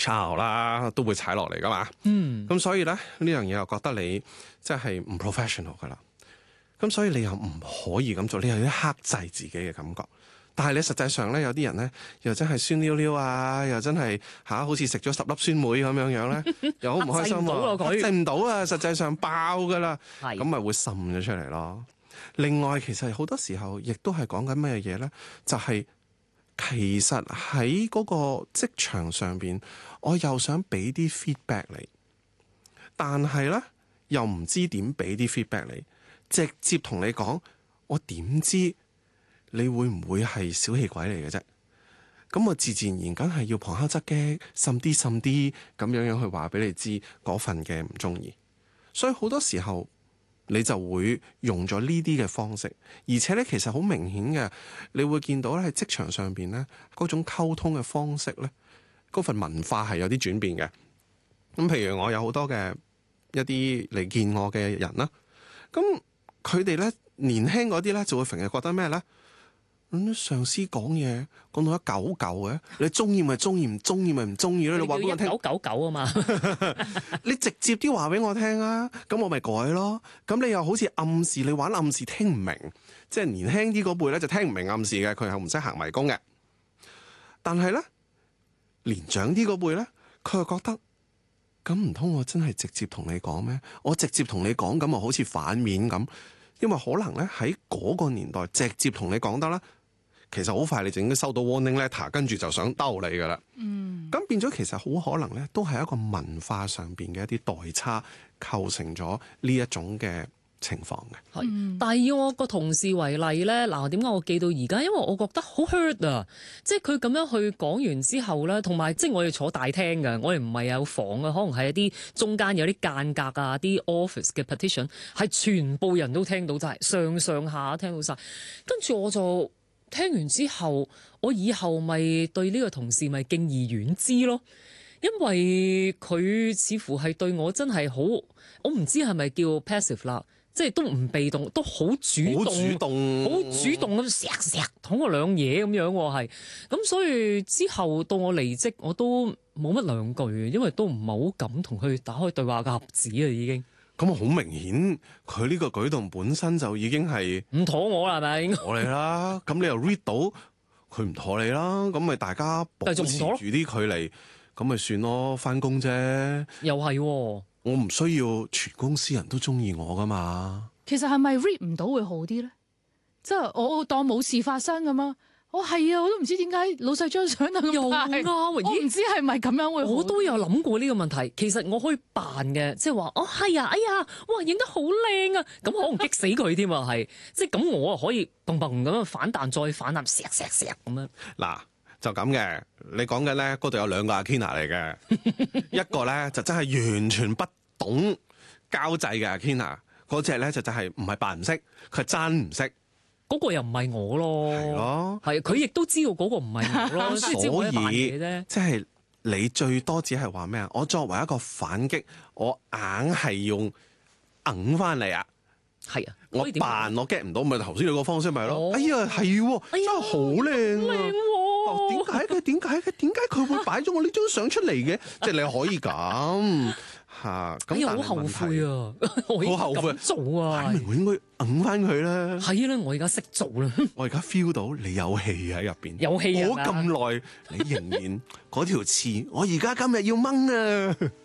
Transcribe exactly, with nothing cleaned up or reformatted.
child 啦，都會踩落嚟噶嘛。 嗯， 咁所以咧呢樣嘢又覺得你即係唔 professional 噶啦。咁所以你又唔可以咁做，你又要克制自己嘅感覺。但係你實際上咧，有啲人咧又真係酸溜溜啊，又真係嚇、啊、好似食咗十粒酸梅咁樣樣咧，又好唔開心喎，克制唔到啊！實際上爆噶啦，咁咪會滲咗出嚟咯。另外，其實好多時候亦都係講緊咩嘢咧？就係、是、其實喺嗰個職場上邊，我又想俾啲 feedback 你，但係咧又唔知點俾啲 feedback 你，直接同你講，我點知你會唔會係小氣鬼嚟嘅啫？咁我自自然然梗係要旁敲側擊，滲啲滲啲咁樣樣去話俾你知嗰份嘅唔中意。所以好多時候你就會用咗呢啲嘅方式，而且咧其實好明顯嘅，你會見到咧喺職場上邊咧嗰種溝通嘅方式咧，嗰份文化係有啲轉變嘅。咁譬如我有好多嘅一啲嚟見我嘅人啦，咁佢哋咧年輕嗰啲咧就會成日覺得咩咧？咁上司講嘢講到一嚿嚿嘅，你中意咪中意，唔中意咪唔中意咯。你話俾我聽， 九九九啊嘛， 你直接啲話俾我聽啊，咁我咪改咯。咁你又好似暗示，你玩暗示聽唔明，即係年輕啲嗰輩咧就聽唔明暗示嘅，佢係唔識行迷宮嘅。但係咧年長啲嗰輩咧，佢又覺得咁唔通我真係直接同你講咩？我直接同你講咁啊，好似反面咁，因為可能咧喺嗰個年代直接同你講得啦。其實好快你就已經收到 warning letter， 跟住就想兜你噶啦。嗯，咁變咗其實好可能咧，都係一個文化上邊嘅一啲代差構成咗呢一種嘅情況嘅。 係、嗯，但係以我個同事為例咧，嗱，點解我記到而家？因為我覺得好 hurt 啊！即係佢咁樣去講完之後咧，同埋即係我哋坐大廳嘅，我哋唔係有房啊，可能係一啲中間有啲間隔啊，啲 office 嘅 partition 係全部人都聽到，就係上上下聽到晒。跟住我就。聽完之後，我以後咪對呢個同事咪敬而遠之咯，因為佢似乎係對我真係好，我唔知係咪叫 passive 啦，即係都唔被動，都好主動，好主動，好主動咁錫錫捅我兩嘢咁樣喎，係咁，所以之後到我離職，我都冇乜兩句，因為都唔係好敢同佢打開對話嘅盒子啊，已經。 咁好明顯，佢呢個舉動本身就已經係唔妥我啦，係咪？ 妥你啦，咁你又 read 到佢唔妥你啦，咁咪大家保持住啲距離，咁咪算咯，翻工啫。 又係、喎， 我唔需要全公司人都中意我噶嘛。 其實係咪 read 唔到會好啲咧？即係我當冇事發生咁啊！我係啊，我都唔知點解老細張相咁又啱， 我唔知係咪咁樣會好。 我都有諗過呢個問題。其實我可以扮嘅，即係話哦係啊，哎呀，哇影得好靚啊！咁可能激死佢添啊，係即係咁我啊可以砰砰咁樣反彈再反彈，錫錫錫咁樣。 嗱就咁嘅，你講緊咧嗰度有兩個阿 Kina 嚟嘅，一個咧就真係完全不懂交際嘅阿 Kina，嗰隻咧就真係唔係扮唔識，佢係真唔識。 嗰個又唔係我咯， 係咯， 係佢亦都知道嗰個唔係我咯，所以即係你最多只係話咩啊？我作為一個反擊，我硬係用硬翻嚟啊！ 係啊， 我扮我 get 唔到，咪頭先你個方式咪咯？ 哦、 哎呀，係、啊， 哎、呀真係好靚啊！點解嘅？點解嘅？點解佢會擺咗我呢張相出嚟嘅？即係你可以咁。吓咁， 但係好後悔啊！好後悔做啊！ 擺明我應該揞翻佢啦。 係啦，我而家識做啦。 我而家 feel 到你有氣喺入邊， 有氣啊！ 我咁耐，你仍然嗰條刺，我而家今日要掹啊！